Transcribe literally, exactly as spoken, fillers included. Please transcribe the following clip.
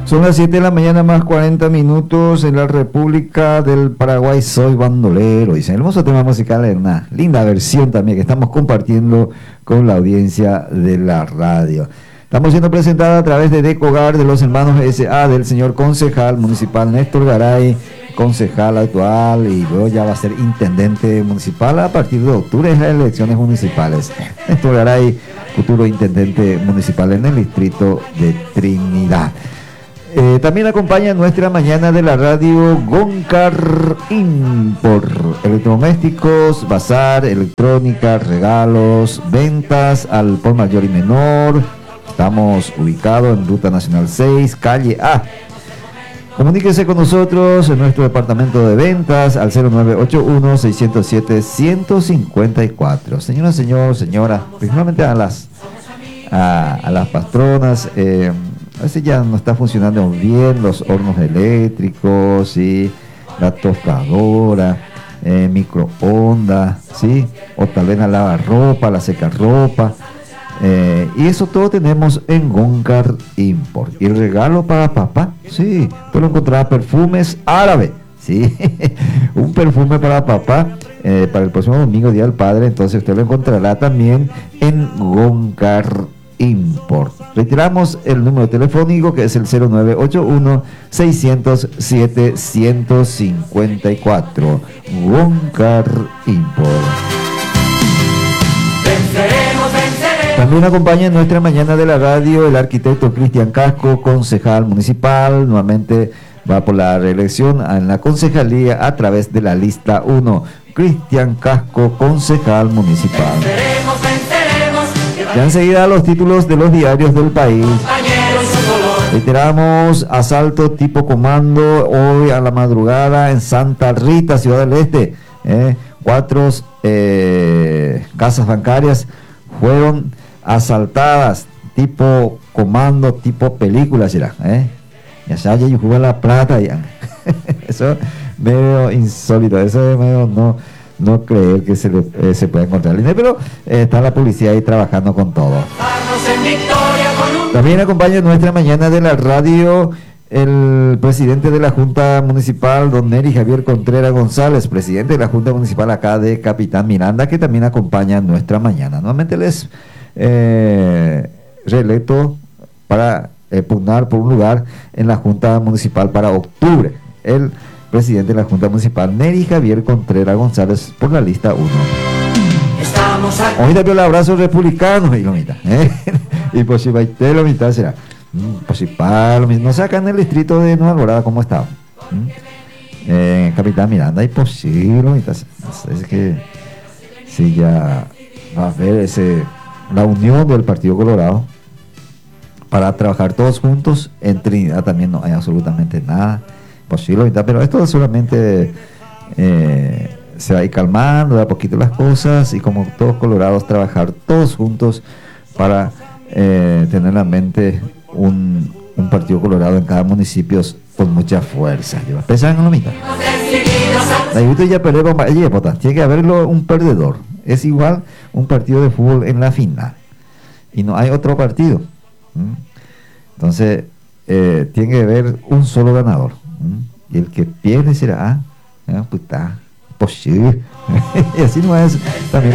Son las siete de la mañana más cuarenta minutos en la República del Paraguay. Soy bandolero. Dice, hermoso tema musical, una linda versión también que estamos compartiendo con la audiencia de la radio. Estamos siendo presentados a través de Decogar de los hermanos S A del señor concejal municipal Néstor Garay, concejal actual, y luego ya va a ser intendente municipal a partir de octubre en las elecciones municipales. Néstor Garay, futuro intendente municipal en el distrito de Trinidad. Eh, también acompaña en nuestra mañana de la radio Goncar Import, electrodomésticos, bazar, electrónica, regalos, ventas al por mayor y menor. Estamos ubicados en Ruta Nacional seis, calle A. Comuníquese con nosotros en nuestro departamento de ventas al cero nueve ocho uno, seis cero siete, uno cinco cuatro. Señora, señor, señora, principalmente a las a, a las patronas, eh, a veces ya no está funcionando bien los hornos eléctricos, ¿sí? La tostadora, eh, microondas, ¿sí? O tal vez la lavarropa, la secarropa. Eh, y eso todo tenemos en Goncar Import. Y el regalo para papá, sí, tú lo encontrarás perfumes árabes, sí, un perfume para papá eh, para el próximo domingo, Día del Padre. Entonces usted lo encontrará también en Goncar Import. Retiramos el número telefónico que es el cero nueve ocho uno, seis cero siete, uno cinco cuatro. Goncar Import. Venceremos, venceremos. También acompaña en nuestra mañana de la radio el arquitecto Cristian Casco, concejal municipal. Nuevamente va por la reelección en la concejalía a través de la lista uno. Cristian Casco, concejal municipal. Venceremos, venceremos. Ya enseguida los títulos de los diarios del país. Reiteramos, asalto tipo comando hoy a la madrugada en Santa Rita, Ciudad del Este. Eh, cuatro eh, casas bancarias fueron asaltadas, tipo comando, tipo película, será, ¿eh? Ya se haya jugado la plata ya. Eso es medio insólito, eso es medio no, no creer que se, le, eh, se pueda encontrar el dinero, pero eh, está la policía ahí trabajando con todo. También acompaña en nuestra mañana de la radio el presidente de la Junta Municipal, don Neri Javier Contreras González, presidente de la Junta Municipal acá de Capitán Miranda, que también acompaña en nuestra mañana. Nuevamente les eh, reelecto para eh, pugnar por un lugar en la Junta Municipal para octubre. El presidente de la Junta Municipal, Neri Javier Contreras González, por la lista uno. Hoy también el abrazo republicano, y lo mitad, ¿eh? Y pues si va a tener la mitad será. Pues si para lo mismo, no sé acá en el distrito de Nueva Alborada cómo está. ¿Mm? Eh, Capitán Miranda, imposible. Es que si ya va a haber ese, la unión del Partido Colorado para trabajar todos juntos. En Trinidad también no hay absolutamente nada posible, pero esto solamente eh, se va a ir calmando de a poquito las cosas, y como todos colorados trabajar todos juntos para eh, tener en la mente Un, un partido colorado en cada municipio con mucha fuerza. Pensan en lo mismo. Ya tiene que haberlo un perdedor. Es igual un partido de fútbol en la final. Y no hay otro partido. ¿Mm? Entonces, eh, tiene que haber un solo ganador. ¿Mm? Y el que pierde será, ah, pues está posible. Y así no es también.